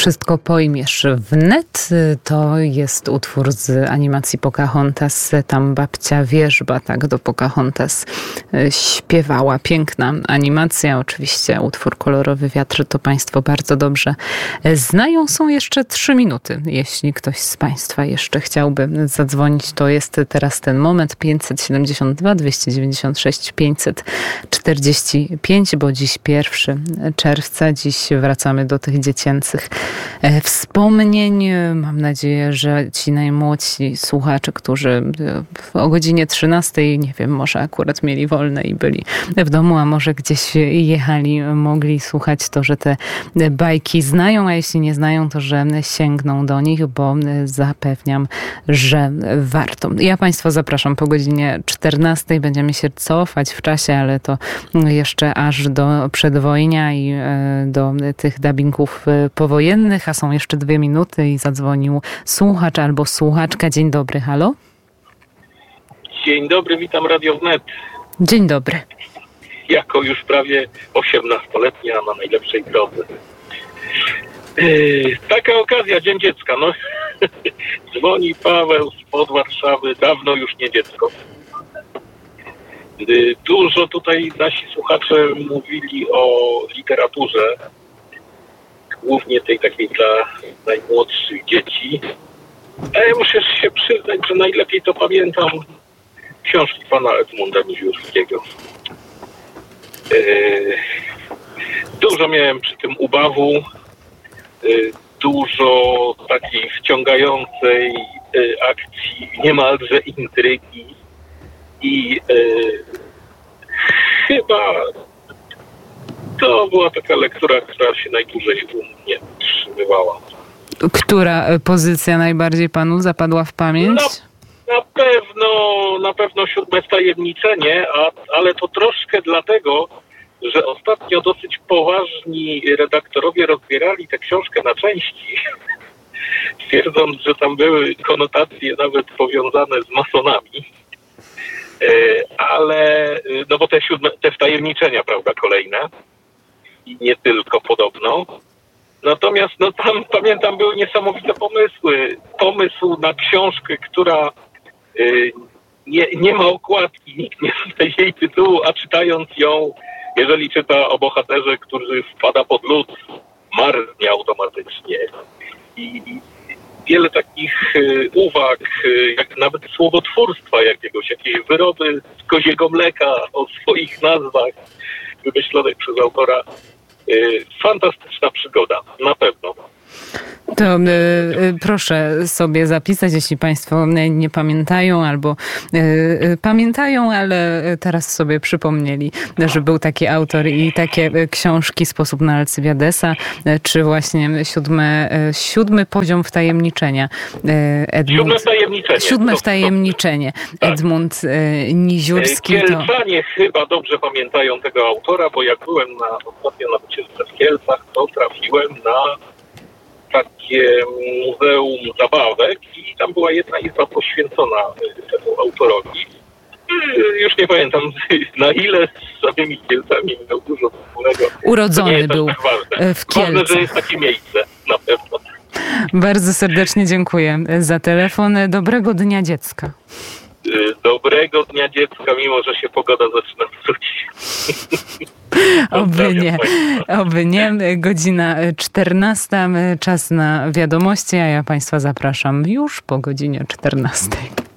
Wszystko pojmiesz wnet. To jest utwór z animacji Pocahontas. Tam babcia Wierzba tak do Pocahontas śpiewała. Piękna animacja. Oczywiście utwór Kolorowy wiatr to Państwo bardzo dobrze znają. Są jeszcze 3 minuty. Jeśli ktoś z Państwa jeszcze chciałby zadzwonić, to jest teraz ten moment. 572 296 545, bo dziś 1 czerwca. Dziś wracamy do tych dziecięcych wspomnień. Mam nadzieję, że ci najmłodsi słuchacze, którzy o godzinie 13, nie wiem, może akurat mieli wolne i byli w domu, a może gdzieś jechali, mogli słuchać to, że te bajki znają, a jeśli nie znają, to że sięgną do nich, bo zapewniam, że warto. Ja Państwa zapraszam po godzinie 14. Będziemy się cofać w czasie, ale to jeszcze aż do przedwojnia i do tych dubbingów powojennych, a są jeszcze 2 minuty i zadzwonił słuchacz albo słuchaczka. Dzień dobry, halo? Dzień dobry, witam Radio Wnet. Dzień dobry. Jako już prawie 18-letnia na najlepszej drodze. Taka okazja, Dzień Dziecka. No, dzwoni Paweł spod Warszawy, dawno już nie dziecko. Dużo tutaj nasi słuchacze mówili o literaturze, głównie tej takiej dla najmłodszych dzieci. A ja muszę się przyznać, że najlepiej to pamiętam książki pana Edmunda Niziurskiego. Dużo miałem przy tym ubawu, dużo takiej wciągającej akcji, niemalże intrygi i chyba to była taka lektura, która się najdłużej u mnie utrzymywała. Która pozycja najbardziej panu zapadła w pamięć? Na pewno 7 wtajemniczenie, ale to troszkę dlatego, że ostatnio dosyć poważni redaktorowie rozbierali tę książkę na części, twierdząc, że tam były konotacje nawet powiązane z masonami. Ale, no bo te wtajemniczenia, prawda, kolejne i nie tylko podobno. Natomiast no tam, pamiętam, były niesamowite pomysły. Pomysł na książkę, która nie ma okładki, nikt nie zna jej tytułu, a czytając ją, jeżeli czyta o bohaterze, który wpada pod lód, marznie automatycznie. I wiele takich uwag, jak nawet słowotwórstwa jakiegoś, jakieś wyroby z koziego mleka o swoich nazwach wymyślonych przez autora. Fantastyczna przygoda, na pewno. To proszę sobie zapisać, jeśli Państwo nie pamiętają albo pamiętają, ale teraz sobie przypomnieli, że był taki autor i takie książki Sposób na Alcybiadesa, czy właśnie siódmy poziom wtajemniczenia. Siódme wtajemniczenie. Edmund Niziurski. Kielczanie chyba dobrze pamiętają tego autora, bo jak byłem ostatnio na wycieczce w Kielcach, to trafiłem na takie muzeum zabawek i tam była jedna izba poświęcona temu autorowi. Już nie pamiętam na ile z samymi Kielcami miał dużo wspólnego. Urodzony był tak w Kielcach. Ważne, że jest takie miejsce, na pewno. Bardzo serdecznie dziękuję za telefon. Dobrego Dnia Dziecka. Dobrego Dnia Dziecka, mimo że się pogoda zaczyna psuć. Oby nie. Godzina 14, czas na wiadomości, a ja Państwa zapraszam już po godzinie 14.